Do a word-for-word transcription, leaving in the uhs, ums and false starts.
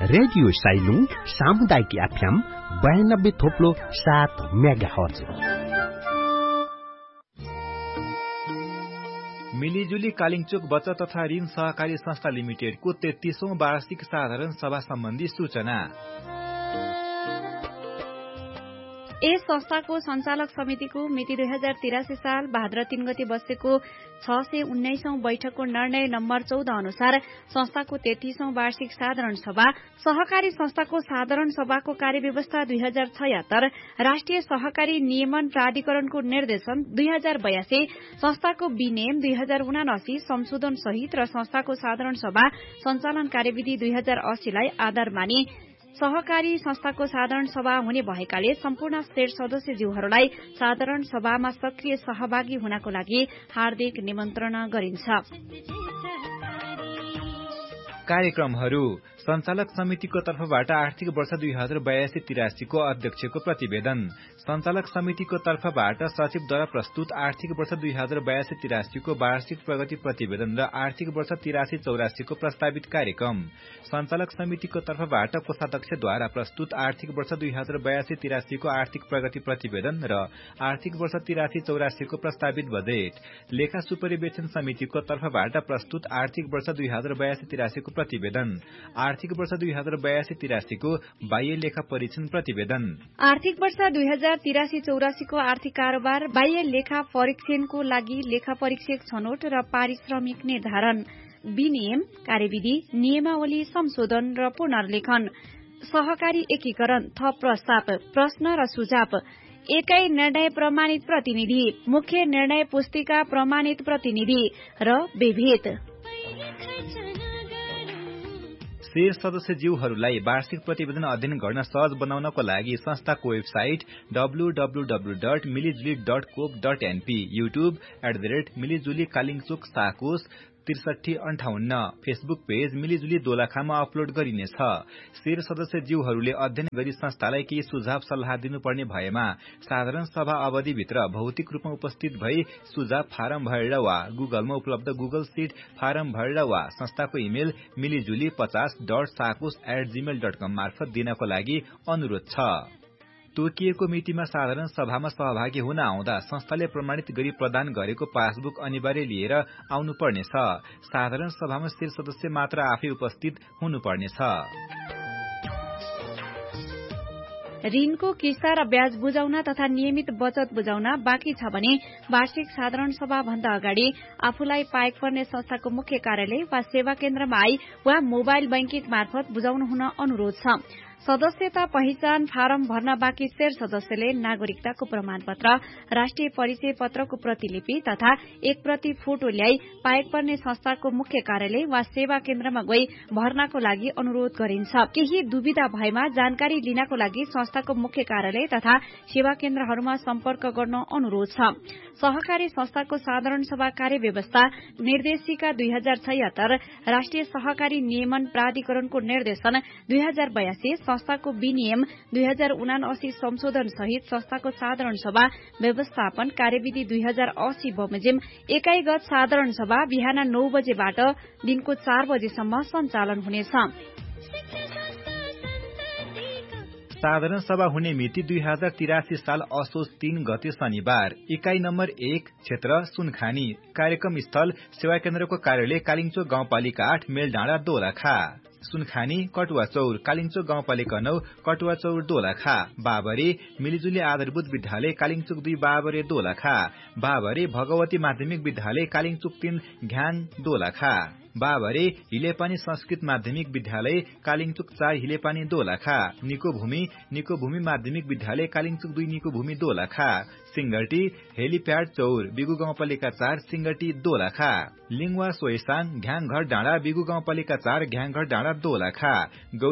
Radio Sailung सामुदायिक FM बयानब्बे थोप्लो सात मेगाहर्ज। मिलिजुली कालिङचोक बचत तथा ऋण सहकारी संस्था लिमिटेडको तेत्तीसौं वार्षिक साधारण सभा सम्बन्धी सूचना। यस संस्थाको सञ्चालक समितिको मिति दुई हजार तिरासी साल भाद्र तीन गते बसेको छ सय उन्नाइसौं बैठकको निर्णय नम्बर चौध अनुसार संस्थाको तेत्तीसौं वार्षिक साधारण सभा, सहकारी संस्थाको साधारण सभाको कार्यव्यवस्था दुई हजार छयत्तर, राष्ट्रिय सहकारी नियमन प्राधिकरणको निर्देशन दुई हजार बयासी, संस्थाको विनियम दुई हजार उनासी संशोधन सहित र संस्थाको साधारण सभा सञ्चालन कार्यविधि दुई हजार अस्सीलाई आधार मानी सहकारी संस्थाको साधारण सभा हुने भएकाले सम्पूर्ण शेर सदस्यज्यूहरूलाई साधारण सभामा सक्रिय सहभागी हुनको लागि हार्दिक निमन्त्रणा गरिन्छ। कार्यक्रमहरू सञ्चालक समितिको तर्फबाट आर्थिक वर्ष दुई हजार बयासी तिरासीको अध्यक्षको प्रतिवेदन, सञ्चालक समितिको तर्फबाट सचिवद्वारा प्रस्तुत आर्थिक वर्ष दुई हजार बयासी तिरासीको वार्षिक प्रगति प्रतिवेदन र आर्थिक वर्ष तिरासी चौरासीको प्रस्तावित कार्यक्रम, सञ्चालक समितिको तर्फबाट कोषाध्यक्षद्वारा प्रस्तुत आर्थिक वर्ष दुई हजार बयासी तिरासीको आर्थिक प्रगति प्रतिवेदन र आर्थिक वर्ष तिरासी चौरासीको प्रस्तावित बजेट, लेखा सुपरिवेक्षण समितिको तर्फबाट प्रस्तुत आर्थिक वर्ष दुई हजार बयासी तिरासीको प्रतिवेदन, आर्थिक वर्ष दुई हजार बयासी तिरासीको बाह्य लेखा परीक्षण प्रतिवेदन, आर्थिक वर्ष दुई हजार तिरासी चौरासीको आर्थिक कारोबार बाह्य लेखा परीक्षणको लागि लेखा परीक्षक छनौट र पारिश्रमिक निर्धारण, विनियम कार्यविधि नियमावली संशोधन र पुनर्लेखन, सहकारी एकीकरण थप प्रस्ताव, प्रश्न र सुझाव, एकै निर्णय प्रमाणित प्रतिनिधि, मुख्य निर्णय पुस्तिका प्रमाणित प्रतिनिधि र विभेद। शेर सदस्यज्यूहरूलाई वार्षिक प्रतिवेदन अध्ययन गर्न सहज बनाउनको लागि संस्थाको website W W W dot मिलिजुली dot cope dot NP, YouTube at the rate मिलिजुली कालिङचोक साकोस त्रिसठी अन्ठाउन्न, फेसबुक पेज मिलिजुली दोलखामा अपलोड गरिनेछ। शेर सदस्यज्यूहरूले अध्ययन गरी संस्थालाई केही सुझाव सल्लाह दिनुपर्ने भएमा साधारण सभा अवधिभित्र भौतिक रूपमा उपस्थित भई सुझाव फारम भरेर वा गुगलमा उपलब्ध गुगल सीट फारम भरेर वा संस्थाको इमेल मिलिजुली पचास डट साकोस एट जीमेल डट कम मार्फत दिनको लागि अनुरोध छ। तोकिएको मितिमा साधारण सभामा सहभागी हुन आउँदा संस्थाले प्रमाणित गरी प्रदान गरेको पासबुक अनिवार्य लिएर आउनुपर्नेछ। साधारण सभामा शेर सदस्य मात्र आफै उपस्थित हुनुपर्नेछ। ऋणको किस्ता र ब्याज बुझाउन तथा नियमित बचत बुझाउन बाँकी छ भने वार्षिक साधारण सभा भन्दा अगाडि आफूलाई पाएक पर्ने संस्थाको मुख्य कार्यालय वा सेवा केन्द्रमा आई वा मोबाइल बैंकिङ मार्फत बुझाउनु हुन अनुरोध छ। सदस्यता पहिचान फारम भर्न बाँकी शेर सदस्यले नागरिकताको प्रमाणपत्र, राष्ट्रिय परिचय पत्रको प्रतिलिपि तथा एक प्रति फोटो ल्याई पाएक पर्ने संस्थाको मुख्य कार्यालय वा सेवा केन्द्रमा गई भर्नको लागि अनुरोध गरिन्छ। केही दुविधा भएमा जानकारी लिनको लागि संस्थाको मुख्य कार्यालय तथा सेवा केन्द्रहरूमा सम्पर्क गर्न अनुरोध छ। सहकारी संस्थाको साधारण सभा कार्यव्यवस्था निर्देशिका दुई हजार छयत्तर, राष्ट्रिय सहकारी नियमन प्राधिकरणको निर्देशन दुई हजार बयासी, संस्थाको विनियम दुई हजार उनासी संशोधन सहित संस्थाको साधारण सभा व्यवस्थापन कार्यविधि दुई हजार अस्सी बमोजिम एकाइगत साधारण सभा बिहान नौ बजेबाट दिनको चार बजेसम्म सञ्चालन हुनेछ। साधारण सभा हुने मिति दुई हजार तिरासी साल असोज तीन गते शनिबार, इकाई नम्बर एक, क्षेत्र सुनखानी, कार्यक्रम स्थल सेवा केन्द्रको कार्यालय कालिङचोक गाउँपालिका आठ, मेलडाँडा दोलखा, सुनखानी कटुवा चौर, कालिङचोक गाउँपालिका नौ, कटुवा चौर दोलखा, बाबरे मिलिजुली आधारभूत विद्यालय कालिङचोक दुई बाबरे दोलखा, बाबरे भगवती माध्यमिक विद्यालय कालिङचोक तीन घ्याङ दोलखा, बाबरे हिलेपानी संस्कृत माध्यमिक विद्यालय कालिङचोक चार हिलेपानी दोलखा, निको भूमि निको भूमि माध्यमिक विद्यालय कालिङचोक दुई निको भूमि दोलखा, सिंगटी हेलिप्याड चौर बिगु गाउँपालिका चार सिंगटी दोलखा, लिङवा सोयसाङ घ्याङघर डाँडा बिगु गाउँपालिका चार घ्याङघर डाँडा दोलखा,